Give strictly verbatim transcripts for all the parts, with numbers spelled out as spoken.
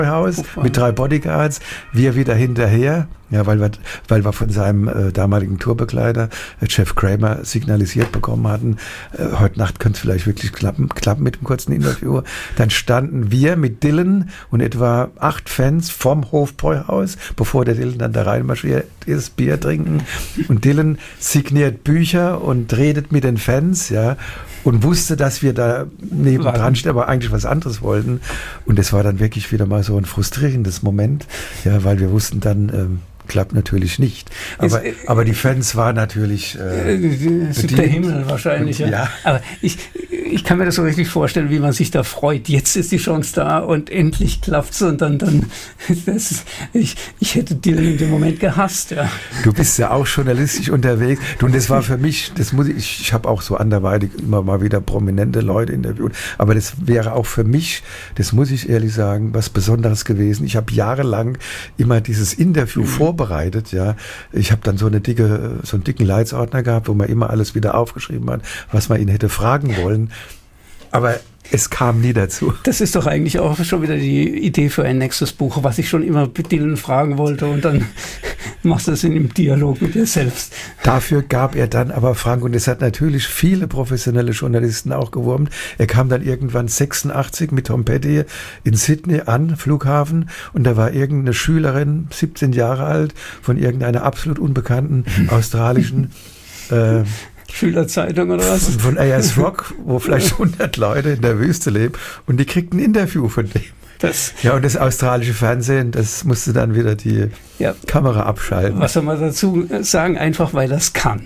Haus mit drei Bodyguards, wir wieder hinterher, ja, weil wir, weil wir von seinem äh, damaligen Tourbegleiter, äh, Jeff Kramer, signalisiert bekommen hatten, äh, heute Nacht könnte es vielleicht wirklich klappen, klappen mit dem kurzen Interview. Dann standen wir mit Dylan und etwa acht Fans vom Hofbräuhaus, bevor der Dylan dann da reinmarschiert ist, Bier trinken. Und Dylan signiert Bücher und redet mit den Fans, ja, und wusste, dass wir da nebendran stehen, aber eigentlich was anderes wollten. Und das war dann wirklich wieder mal so ein frustrierendes Moment, ja, weil wir wussten dann, ähm, klappt natürlich nicht. Aber, es, aber die Fans waren natürlich äh, es ist der Himmel wahrscheinlich. Und, ja. ja. Aber ich, ich kann mir das so richtig vorstellen, wie man sich da freut. Jetzt ist die Chance da und endlich klappt's und dann, dann das, ich, ich hätte Dylan in dem Moment gehasst. Ja. Du bist ja auch journalistisch unterwegs. Du, und das war für mich, das muss ich, ich, ich habe auch so anderweitig immer mal wieder prominente Leute interviewt, aber das wäre auch für mich, das muss ich ehrlich sagen, was Besonderes gewesen. Ich habe jahrelang immer dieses Interview mhm. vorbereitet. Bereitet, ja. Ich habe dann so eine dicke, so einen dicken Leitsordner gehabt, wo man immer alles wieder aufgeschrieben hat, was man ihn hätte fragen wollen. Aber es kam nie dazu. Das ist doch eigentlich auch schon wieder die Idee für ein nächstes Buch, was ich schon immer Dylan fragen wollte und dann machst du es in dem Dialog mit dir selbst. Dafür gab er dann aber, Frank, und es hat natürlich viele professionelle Journalisten auch gewurmt, er kam dann irgendwann sechsundachtzig mit Tom Petty in Sydney an, Flughafen, und da war irgendeine Schülerin, siebzehn Jahre alt, von irgendeiner absolut unbekannten australischen äh, Schülerzeitung oder was? Von Ayers Rock, wo vielleicht hundert Leute in der Wüste leben und die kriegt ein Interview von dem. Das, ja, und das australische Fernsehen, das musste dann wieder die ja, Kamera abschalten. Was soll man dazu sagen? Einfach, weil er es kann.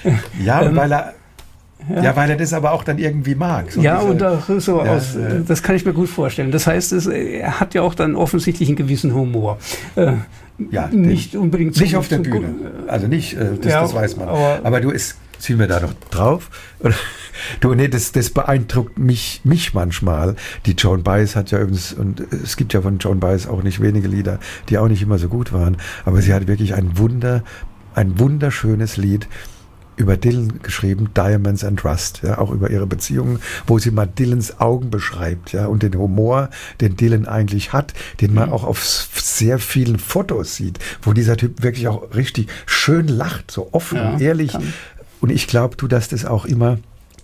Ja, ähm, weil er Ja. ja, weil er das aber auch dann irgendwie mag. So ja, diese, und auch so ja, aus, ja. das kann ich mir gut vorstellen. Das heißt, es, er hat ja auch dann offensichtlich einen gewissen Humor. Äh, ja, nicht den, unbedingt nicht auf der Bühne. Also nicht, äh, das, ja, das weiß man. Aber, aber du, es ziehen wir da noch drauf. Du, nee, das, das beeindruckt mich, mich manchmal. Die Joan Baez hat ja übrigens, und es gibt ja von Joan Baez auch nicht wenige Lieder, die auch nicht immer so gut waren, aber sie hat wirklich ein Wunder, ein wunderschönes Lied über Dylan geschrieben, Diamonds and Rust, ja, auch über ihre Beziehungen, wo sie mal Dylans Augen beschreibt, ja, und den Humor, den Dylan eigentlich hat, den man mhm. auch auf sehr vielen Fotos sieht, wo dieser Typ wirklich auch richtig schön lacht, so offen ja, und ehrlich. Kann. Und ich glaube, du, dass das auch immer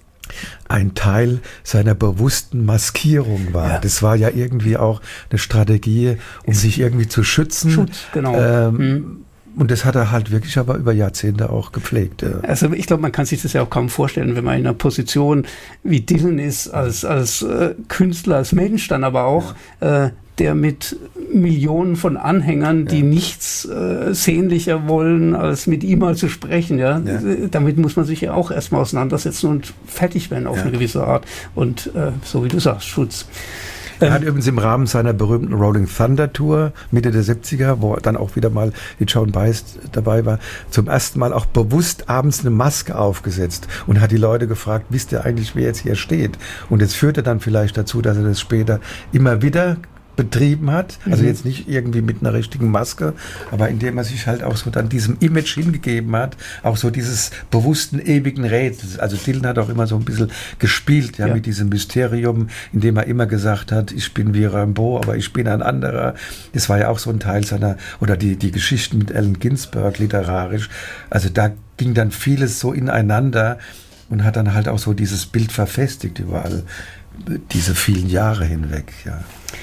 ein Teil seiner bewussten Maskierung war. Ja. Das war ja irgendwie auch eine Strategie, um es sich irgendwie zu schützen. Schutz, genau. Ähm, mhm. Und das hat er halt wirklich aber über Jahrzehnte auch gepflegt. Ja. Also ich glaube, man kann sich das ja auch kaum vorstellen, wenn man in einer Position wie Dylan ist, als, als äh, Künstler, als Mensch dann aber auch, ja. äh, der mit Millionen von Anhängern, die ja. nichts äh, sehnlicher wollen, als mit ihm mal zu sprechen. Ja? ja. Damit muss man sich ja auch erstmal auseinandersetzen und fertig werden auf ja. eine gewisse Art. Und äh, so wie du sagst, Schutz. Er hat übrigens im Rahmen seiner berühmten Rolling Thunder Tour Mitte der siebziger, wo dann auch wieder mal die Joan Baez dabei war, zum ersten Mal auch bewusst abends eine Maske aufgesetzt und hat die Leute gefragt, wisst ihr eigentlich, wer jetzt hier steht? Und es führte dann vielleicht dazu, dass er das später immer wieder betrieben hat, also mhm. jetzt nicht irgendwie mit einer richtigen Maske, aber indem er sich halt auch so dann diesem Image hingegeben hat, auch so dieses bewussten ewigen Rätsels. Also Dylan hat auch immer so ein bisschen gespielt, ja, ja. mit diesem Mysterium, indem er immer gesagt hat, ich bin wie Rimbaud, aber ich bin ein anderer. Das war ja auch so ein Teil seiner, oder die, die Geschichten mit Allen Ginsberg literarisch. Also da ging dann vieles so ineinander und hat dann halt auch so dieses Bild verfestigt überall, diese vielen Jahre hinweg, ja.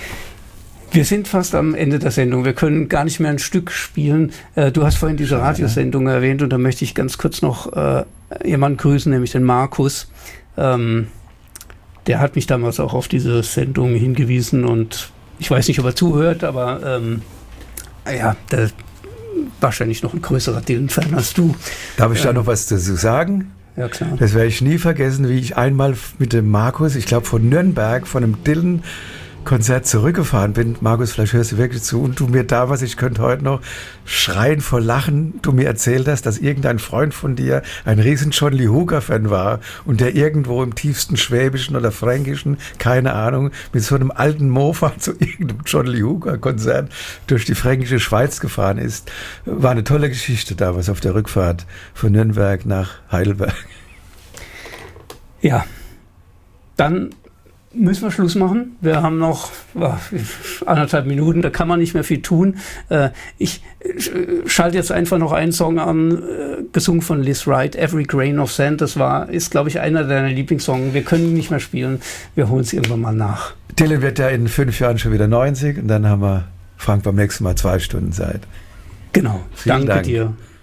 Wir sind fast am Ende der Sendung. Wir können gar nicht mehr ein Stück spielen. Äh, du hast vorhin diese Radiosendung erwähnt und da möchte ich ganz kurz noch äh, jemanden grüßen, nämlich den Markus. Ähm, der hat mich damals auch auf diese Sendung hingewiesen und ich weiß nicht, ob er zuhört, aber ähm, ja, der wahrscheinlich noch ein größerer Dylan-Fan als du. Darf ich ähm, da noch was dazu sagen? Ja, klar. Das werde ich nie vergessen, wie ich einmal mit dem Markus, ich glaube von Nürnberg, von einem Dylan Konzert zurückgefahren bin. Markus, vielleicht hörst du wirklich zu und du mir da was, ich könnte heute noch schreien vor Lachen, du mir erzählt hast, dass irgendein Freund von dir ein riesen John Lee Hooker-Fan war und der irgendwo im tiefsten Schwäbischen oder Fränkischen, keine Ahnung, mit so einem alten Mofa zu irgendeinem John Lee Hooker-Konzert durch die fränkische Schweiz gefahren ist. War eine tolle Geschichte damals auf der Rückfahrt von Nürnberg nach Heidelberg. Ja, dann müssen wir Schluss machen. Wir haben noch oh, anderthalb Minuten, da kann man nicht mehr viel tun. Äh, ich äh, schalte jetzt einfach noch einen Song an, äh, gesungen von Liz Wright, Every Grain of Sand. Das war, ist, glaube ich, einer deiner Lieblingssongs. Wir können ihn nicht mehr spielen. Wir holen es irgendwann mal nach. Dylan wird ja in fünf Jahren schon wieder neunzig und dann haben wir Frank beim nächsten Mal zwei Stunden Zeit. Genau. Vielen Danke Dank dir.